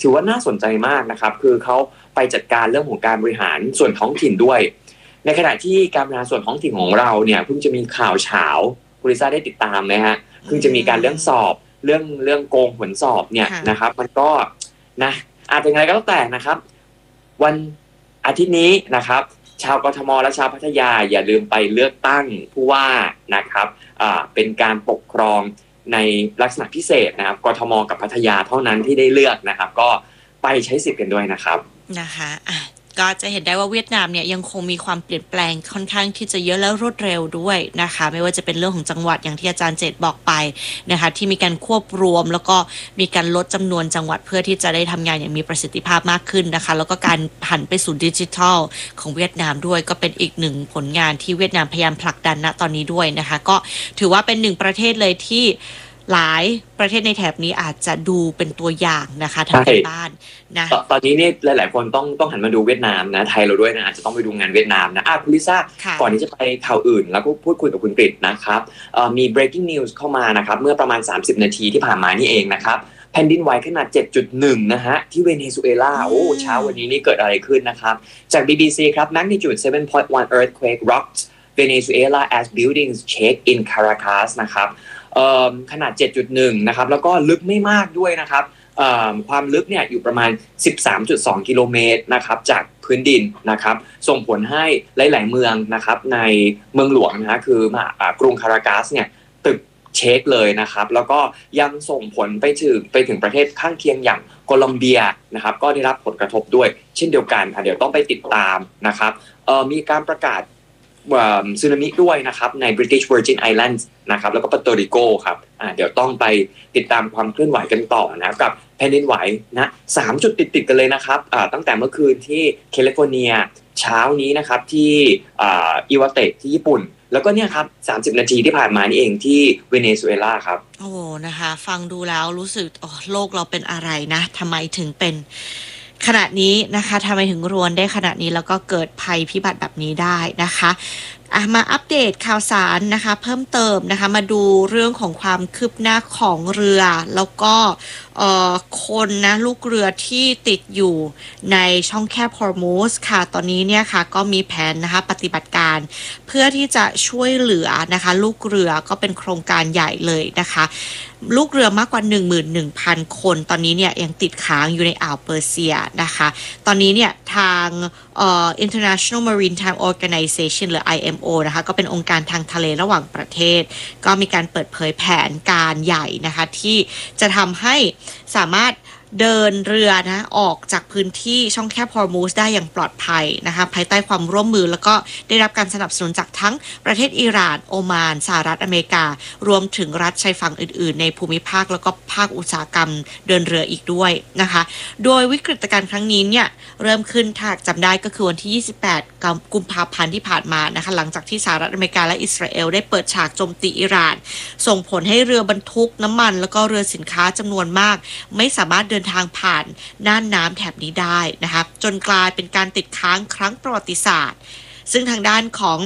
ถือว่าน่าสนใจมากนะครับคือเขาไปจัดการเรื่องของการบริหารส่วนท้องถิ่นด้วยในขณะที่การบริหารส่วนท้องถิ่นของเราเนี่ยเพิ่งจะมีข่าวเฉาคุณลิซ่าได้ติดตามไหมฮะเพิ่งจะมีการเรื่องสอบเรื่องโกงผลสอบเนี่ยนะครับมันก็นะอาจจะไงก็แล้วแต่นะครับวันอาทิตย์นี้นะครับชาวกทมและชาวพัทยาอย่าลืมไปเลือกตั้งผู้ว่านะครับเป็นการปกครองในลักษณะพิเศษนะครับกทมกับพัทยาเท่านั้นที่ได้เลือกนะครับก็ไปใช้สิทธิ์กันด้วยนะครับนะคะก็จะเห็นได้ว่าเวียดนามเนี่ยยังคงมีความเปลี่ยนแปลงค่อนข้างที่จะเยอะและรวดเร็วด้วยนะคะไม่ว่าจะเป็นเรื่องของจังหวัดอย่างที่อาจารย์เจตบอกไปนะคะที่มีการควบรวมแล้วก็มีการลดจำนวนจังหวัดเพื่อที่จะได้ทำงานอย่างมีประสิทธิภาพมากขึ้นนะคะแล้วก็การหันไปสู่ดิจิทัลของเวียดนามด้วยก็เป็นอีกหนึ่งผลงานที่เวียดนามพยายามผลักดันณตอนนี้ด้วยนะคะก็ถือว่าเป็นหนึ่งประเทศเลยที่หลายประเทศในแถบนี้อาจจะดูเป็นตัวอย่างนะคะทางการบ้านนะตอนนี้นี่หลายๆคนต้องหันมาดูเวียดนามนะไทยเราด้วยนะอาจจะต้องไปดูงานเวียดนามนะคุณลิซ่าก่อนที่จะไปข่าวอื่นแล้วก็พูดคุยกับคุณกฤษนะครับมี breaking news เข้ามานะครับเมื่อประมาณ30นาทีที่ผ่านมานี่เองนะครับแผ่นดินไหวขนาด 7.1 นะฮะที่เวเนซุเอลาเช้าวันนี้นี่เกิดอะไรขึ้นนะครับจาก BBC ครับ magnitude 7.1 earthquake rocked Venezuela as buildings shake in Caracas นะครับขนาด 7.1 นะครับแล้วก็ลึกไม่มากด้วยนะครับความลึกเนี่ยอยู่ประมาณ 13.2 กิโลเมตรนะครับจากพื้นดินนะครับส่งผลให้หลายๆเมืองนะครับในเมืองหลวงนะคือกรุงคารากัสเนี่ยตึกเช็คเลยนะครับแล้วก็ยังส่งผลไปถึงประเทศข้างเคียงอย่างโคลอมเบียนะครับก็ได้รับผลกระทบด้วยเช่นเดียวกันเดี๋ยวต้องไปติดตามนะครับมีการประกาศสึนามิด้วยนะครับใน British Virgin Islands นะครับแล้วก็ปาโตริโกครับเดี๋ยวต้องไปติดตามความเคลื่อนไหวกันต่อนะกับแผ่นดินไหวนะ3จุดติดกันเลยนะครับตั้งแต่เมื่อคืนที่แคลิฟอร์เนียเช้านี้นะครับที่อิวาเตะที่ญี่ปุ่นแล้วก็เนี่ยครับ30นาทีที่ผ่านมานี่เองที่เวเนซุเอลาครับโอ้นะคะฟังดูแล้วรู้สึกโลกเราเป็นอะไรนะทำไมถึงเป็นขนาดนี้นะคะทำไมถึงรวนได้ขนาดนี้แล้วก็เกิดภัยพิบัติแบบนี้ได้นะคะมาอัปเดตข่าวสารนะคะเพิ่มเติมนะคะมาดูเรื่องของความคืบหน้าของเรือแล้วก็คนนะลูกเรือที่ติดอยู่ในช่องแคบฮอร์มูสค่ะตอนนี้เนี่ยค่ะก็มีแผนนะคะปฏิบัติการเพื่อที่จะช่วยเหลือนะคะลูกเรือก็เป็นโครงการใหญ่เลยนะคะลูกเรือมากกว่า 11,000 คนตอนนี้เนี่ยยังติดค้างอยู่ในอ่าวเปอร์เซียนะคะตอนนี้เนี่ยทางInternational Maritime Organization หรือ IMO นะคะก็เป็นองค์การทางทะเลระหว่างประเทศก็มีการเปิดเผยแผนการใหญ่นะคะที่จะทำให้สามารถเดินเรือนะออกจากพื้นที่ช่องแคบฮอร์มูสได้อย่างปลอดภัยนะคะภายใต้ความร่วมมือแล้วก็ได้รับการสนับสนุนจากทั้งประเทศอิหร่านโอมานสหรัฐอเมริการวมถึงรัฐชายฝั่งอื่นๆในภูมิภาคแล้วก็ภาคอุตสาหกรรมเดินเรืออีกด้วยนะคะโดยวิกฤตการณ์ครั้งนี้เนี่ยเริ่มขึ้นถ้าจำได้ก็คือวันที่28กุมภาพันธ์ที่ผ่านมานะคะหลังจากที่สหรัฐอเมริกาและอิสราเอลได้เปิดฉากโจมตีอิหร่านส่งผลให้เรือบรรทุกน้ำมันแล้วก็เรือสินค้าจำนวนมากไม่สามารถเดินทางผ่านน่านน้ำแถบนี้ได้นะคะจนกลายเป็นการติดค้างครั้งประวัติศาสตร์ซึ่งทางด้านของ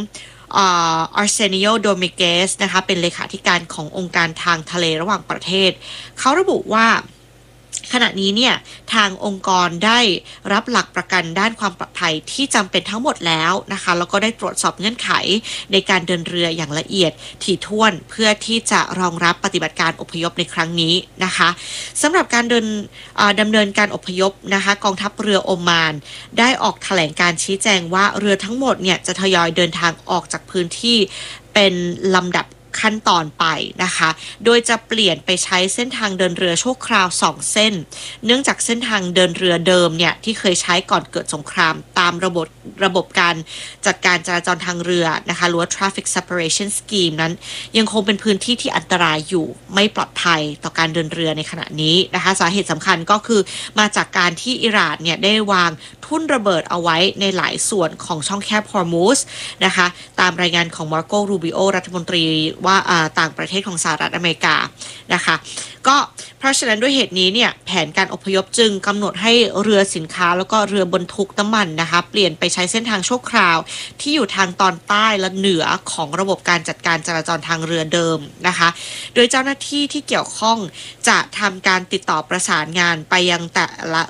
Arsenio Dominguez นะคะเป็นเลขาธิการขององค์การทางทะเลระหว่างประเทศเขาระบุว่าขณะนี้เนี่ยทางองค์กรได้รับหลักประกันด้านความปลอดภัยที่จำเป็นทั้งหมดแล้วนะคะแล้วก็ได้ตรวจสอบเงื่อนไขในการเดินเรืออย่างละเอียดถี่ถ้วนเพื่อที่จะรองรับปฏิบัติการอพยพในครั้งนี้นะคะสำหรับการดำเนินการอพยพนะคะกองทัพเรือโอมานได้ออกแถลงการชี้แจงว่าเรือทั้งหมดเนี่ยจะทยอยเดินทางออกจากพื้นที่เป็นลำดับขั้นตอนไปนะคะโดยจะเปลี่ยนไปใช้เส้นทางเดินเรือชั่วคราว2เส้นเนื่องจากเส้นทางเดินเรือเดิมเนี่ยที่เคยใช้ก่อนเกิดสงครามตามระบบการจัดการจราจรทางเรือนะคะหรือว่า traffic separation scheme นั้นยังคงเป็นพื้นที่ที่อันตรายอยู่ไม่ปลอดภัยต่อการเดินเรือในขณะนี้นะคะสาเหตุสำคัญก็คือมาจากการที่อิหร่านเนี่ยได้วางทุ่นระเบิดเอาไว้ในหลายส่วนของช่องแคบฮอร์มูสนะคะตามรายงานของมาร์โก รูบิโอรัฐมนตรีว่าต่างประเทศของสหรัฐอเมริกานะคะก็เพราะฉะนั้นด้วยเหตุนี้เนี่ยแผนการอพยพจึงกำหนดให้เรือสินค้าแล้วก็เรือบรรทุกน้ำมันนะคะเปลี่ยนไปใช้เส้นทางชั่วคราวที่อยู่ทางตอนใต้และเหนือของระบบการจัดการจราจรทางเรือเดิมนะคะโดยเจ้าหน้าที่ที่เกี่ยวข้องจะทำการติดต่อประสานงานไปยังแต่ละ